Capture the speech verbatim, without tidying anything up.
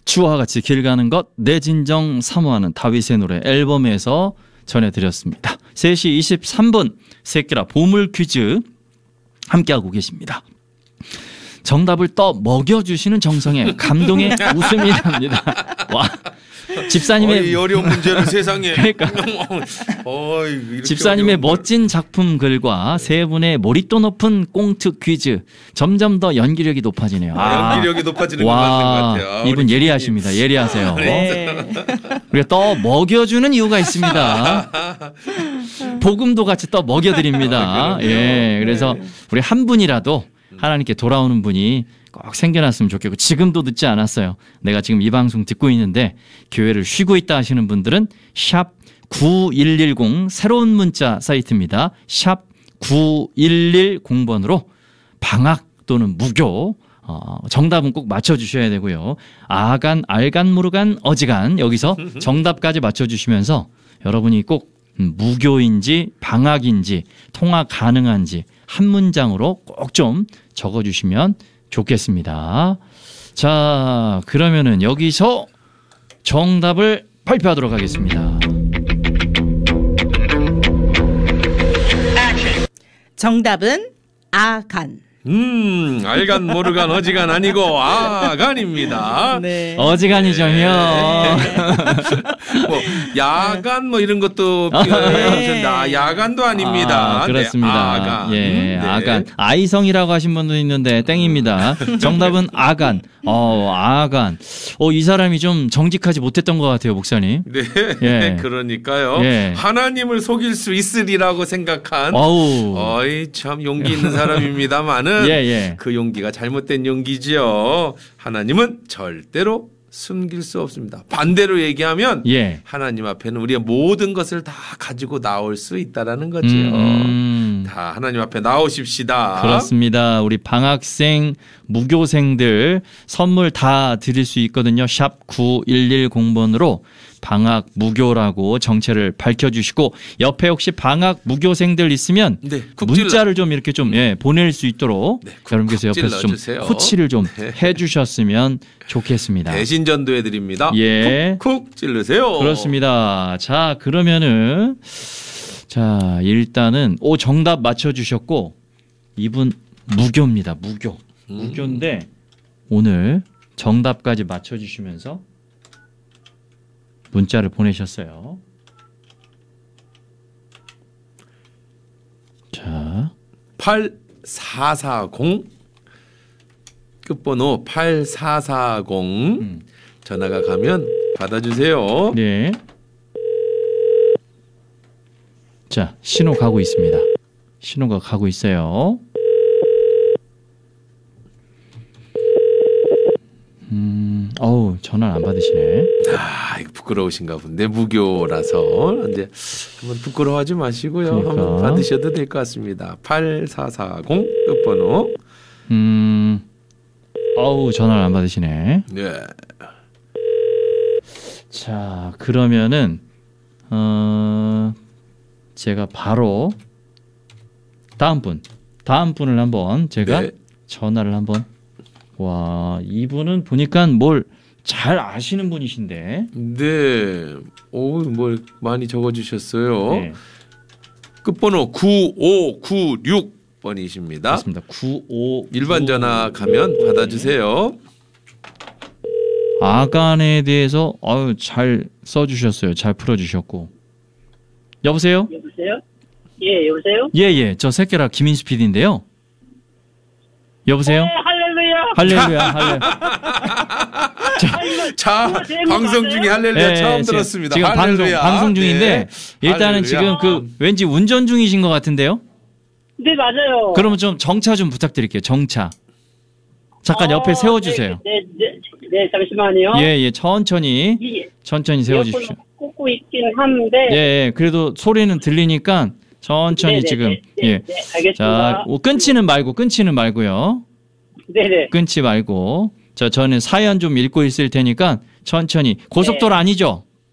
주와 같이 길 가는 것 내 진정 사모하는 다윗의 노래 앨범에서 전해드렸습니다. 세 시 이십삼 분 새끼라 보물 퀴즈 함께하고 계십니다. 정답을 떠 먹여주시는 정성에 감동의 웃음이 납니다. 와, 집사님의 어이, 어려운 문제를 세상에. 그러니까 어이, 집사님의 멋진 작품 글과 세 분의 몰입도 높은 꽁트 퀴즈 점점 더 연기력이 높아지네요. 아, 연기력이 높아지는 것 와, 같은 것 같아요. 이분 예리하십니다. 예리하세요. 네. 우리가 떠 먹여주는 이유가 있습니다. 복음도 같이 떠 먹여드립니다. 아, 예, 그래서 네. 우리 한 분이라도 하나님께 돌아오는 분이 꼭 생겨났으면 좋겠고 지금도 늦지 않았어요. 내가 지금 이 방송 듣고 있는데 교회를 쉬고 있다 하시는 분들은 샵 구일일공 새로운 문자 사이트입니다. 샵 구일일공 번으로 방학 또는 무교 어, 정답은 꼭 맞춰주셔야 되고요. 아간, 알간, 모르간, 어지간 여기서 정답까지 맞춰주시면서 여러분이 꼭 무교인지 방학인지 통화 가능한지 한 문장으로 꼭 좀 적어주시면 좋겠습니다. 자, 그러면은 여기서 정답을 발표하도록 하겠습니다. 정답은 아간. 음, 알간 모르간 어지간 아니고 아간입니다. 네. 어지간이죠, 형. 뭐 야간 뭐 이런 것도 표현하셨다. 야간도 아닙니다. 아, 그렇습니다. 네, 아간. 예, 네. 아간. 아이성이라고 하신 분도 있는데 땡입니다. 정답은 아간. 어, 아간. 어, 이 사람이 좀 정직하지 못했던 것 같아요, 목사님. 네, 예. 그러니까요. 예. 하나님을 속일 수 있으리라고 생각한 어우. 어이 참 용기 있는 사람입니다만은 예, 예. 그 용기가 잘못된 용기지요. 하나님은 절대로 숨길 수 없습니다. 반대로 얘기하면 예. 하나님 앞에는 우리의 모든 것을 다 가지고 나올 수 있다라는 거지요. 음. 다 하나님 앞에 나오십시다. 그렇습니다. 우리 방학생, 무교생들 선물 다 드릴 수 있거든요. 샵 구일일공 번으로 방학 무교라고 정체를 밝혀주시고 옆에 혹시 방학 무교생들 있으면 네, 쿡 찔러. 문자를 좀 이렇게 좀 예, 보낼 수 있도록 네, 쿡, 여러분께서 쿡 옆에서 좀 찔러주세요. 코치를 좀 네. 해주셨으면 좋겠습니다. 대신 전도해 드립니다. 예. 쿡쿡 찔르세요. 그렇습니다. 자, 그러면은 자, 일단은 오 정답 맞춰 주셨고 이분 무교입니다. 무교. 음. 무교인데 오늘 정답까지 맞춰 주시면서 문자를 보내셨어요. 자, 팔사사공 끝번호 팔사사공 음. 전화가 가면 받아주세요. 네. 자, 신호 가고 있습니다. 신호가 가고 있어요. 음, 어우, 전화를 안 받으시네. 아, 이거 부끄러우신가 본데 무교라서 이제 한번 부끄러워하지 마시고요. 그러니까. 한번 받으셔도 될 것 같습니다. 팔사사공 끝번호. 음, 어우, 전화를 안 받으시네. 네. 자, 그러면은 어, 제가 바로 다음 분, 다음 분을 한번 제가 네. 전화를 한번. 와, 이분은 보니까 뭘 잘 아시는 분이신데. 네. 오, 뭘 많이 적어주셨어요. 네, 끝번호 구오구육 번이십니다. 그렇습니다. 구오 일반 전화 가면 받아주세요. 아간에 대해서 어유 잘 써주셨어요. 잘 풀어주셨고. 여보세요? 여보세요? 예, 여보세요? 예예, 저 새끼라 김인수 피디인데요. 여보세요? 네, 할렐루야. 할렐루야, 할렐. 자, 방송 중에 할렐루야 예, 처음 예, 들었습니다. 지금 방송, 할렐루야. 방송 중인데 네. 일단은 할렐루야. 지금 그 왠지 운전 중이신 것 같은데요. 네, 맞아요. 그러면 좀 정차 좀 부탁드릴게요. 정차. 잠깐 어, 옆에 세워주세요. 네, 네, 네, 네, 잠시만요. 예, 예, 천천히, 이 천천히 세워주십시오. 이어폰을 꽂고 있긴 한데. 예, 예, 그래도 소리는 들리니까 천천히 네, 네, 지금, 네, 네, 예. 네, 알겠습니다. 자, 오, 끊지는 말고, 끊지는 말고요. 네네. 끊지 말고. 자, 저는 사연 좀 읽고 있을 테니까 천천히. 고속도로 네. 아니죠?